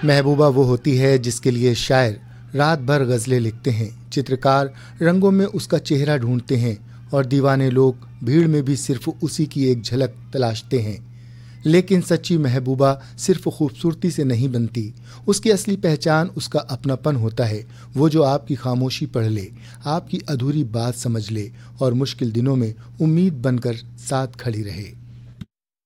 महबूबा वो होती है जिसके लिए शायर रात भर गज़लें लिखते हैं, चित्रकार रंगों में उसका चेहरा ढूंढते हैं और दीवाने लोग भीड़ में भी सिर्फ उसी की एक झलक तलाशते हैं। लेकिन सच्ची महबूबा सिर्फ खूबसूरती से नहीं बनती, उसकी असली पहचान उसका अपनापन होता है। वो जो आपकी खामोशी पढ़ ले, आपकी अधूरी बात समझ ले और मुश्किल दिनों में उम्मीद बनकर साथ खड़ी रहे।